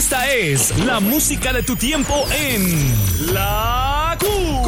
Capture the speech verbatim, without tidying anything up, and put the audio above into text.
Esta es la música de tu tiempo en La Q.